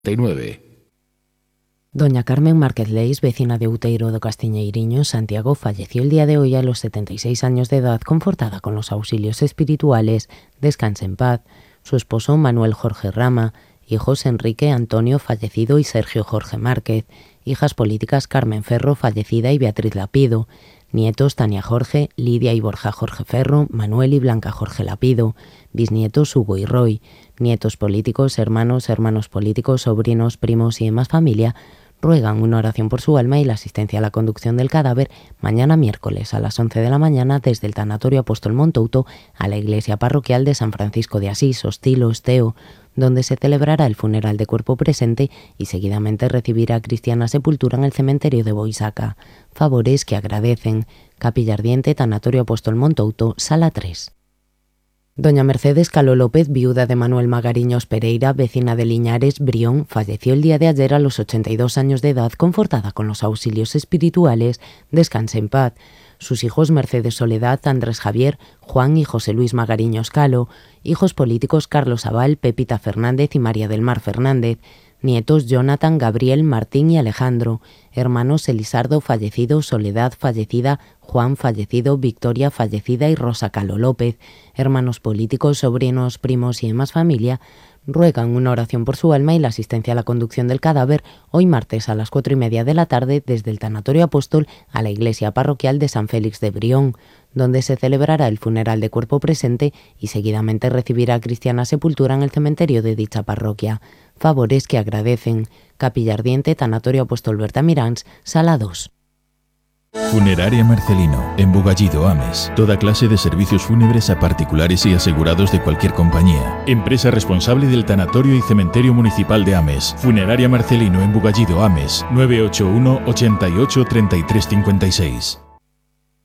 39. Doña Carmen Márquez Leis, vecina de Uteiro do Castiñeiriño, Santiago, falleció el día de hoy a los 76 años de edad, confortada con los auxilios espirituales. Descanse en paz. Su esposo Manuel Jorge Rama, hijos Enrique Antonio, fallecido, y Sergio Jorge Márquez, hijas políticas Carmen Ferro, fallecida, y Beatriz Lapido, nietos Tania Jorge, Lidia y Borja Jorge Ferro, Manuel y Blanca Jorge Lapido, bisnietos Hugo y Roy, nietos políticos, hermanos políticos, sobrinos, primos y demás familia, ruegan una oración por su alma y la asistencia a la conducción del cadáver mañana miércoles a las 11 de la mañana desde el Tanatorio Apóstol Montouto a la iglesia parroquial de San Francisco de Asís, Ostilo, Osteo, donde se celebrará el funeral de cuerpo presente y seguidamente recibirá cristiana sepultura en el cementerio de Boisaca. Favores que agradecen. Capilla Ardiente, Tanatorio Apóstol Montouto, Sala 3. Doña Mercedes Caló López, viuda de Manuel Magariños Pereira, vecina de Liñares, Brión, falleció el día de ayer a los 82 años de edad, confortada con los auxilios espirituales. Descanse en paz. Sus hijos Mercedes Soledad, Andrés Javier, Juan y José Luis Magariños Calo, hijos políticos Carlos Abal, Pepita Fernández y María del Mar Fernández, nietos Jonathan, Gabriel, Martín y Alejandro, hermanos Elisardo, fallecido, Soledad, fallecida, Juan, fallecido, Victoria, fallecida, y Rosa Caló López, hermanos políticos, sobrinos, primos y demás familia, ruegan una oración por su alma y la asistencia a la conducción del cadáver hoy martes a las 4:30 de la tarde desde el Tanatorio Apóstol a la iglesia parroquial de San Félix de Brión, donde se celebrará el funeral de cuerpo presente y seguidamente recibirá cristiana sepultura en el cementerio de dicha parroquia. Favores que agradecen. Capilla Ardiente, Tanatorio Apóstol Bertamiráns, Sala 2. Funeraria Marcelino, en Bugallido, Ames. Toda clase de servicios fúnebres a particulares y asegurados de cualquier compañía. Empresa responsable del Tanatorio y Cementerio Municipal de Ames. Funeraria Marcelino, en Bugallido, Ames. 981 88 33 56.